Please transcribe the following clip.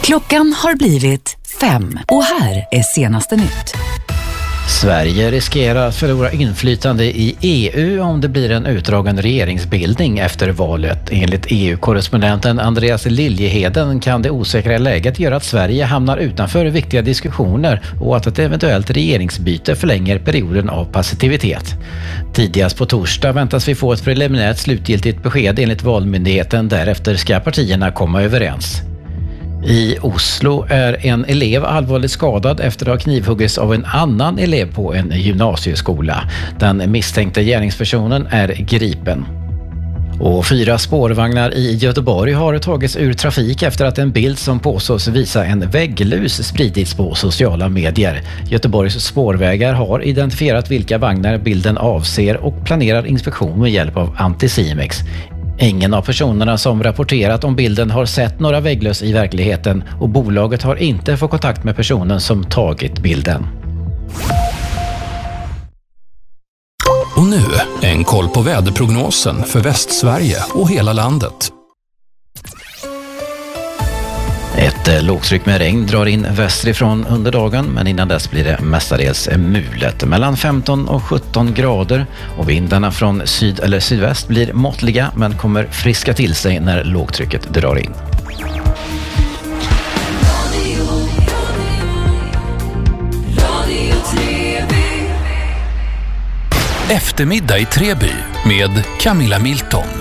Klockan har blivit 5 och här är senaste nytt. Sverige riskerar att förlora inflytande i EU om det blir en utdragen regeringsbildning efter valet. Enligt EU-korrespondenten Andreas Liljeheden kan det osäkra läget göra att Sverige hamnar utanför viktiga diskussioner och att ett eventuellt regeringsbyte förlänger perioden av passivitet. Tidigast på torsdag väntas vi få ett preliminärt slutgiltigt besked enligt Valmyndigheten. Därefter ska partierna komma överens. I Oslo är en elev allvarligt skadad efter att ha knivhuggits av en annan elev på en gymnasieskola. Den misstänkte gärningspersonen är gripen. Och 4 spårvagnar i Göteborg har tagits ur trafik efter att en bild som påstås visa en vägglus spridits på sociala medier. Göteborgs spårvägar har identifierat vilka vagnar bilden avser och planerar inspektion med hjälp av Anticimex. Ingen av personerna som rapporterat om bilden har sett några vägglöss i verkligheten och bolaget har inte fått kontakt med personen som tagit bilden. Och nu en koll på väderprognosen för Västsverige och hela landet. Ett lågtryck med regn drar in västerifrån under dagen, men innan dess blir det mestadels mulet. Mellan 15 och 17 grader och vindarna från syd eller sydväst blir måttliga men kommer friska till sig när lågtrycket drar in. Eftermiddag i Treby med Camilla Milton.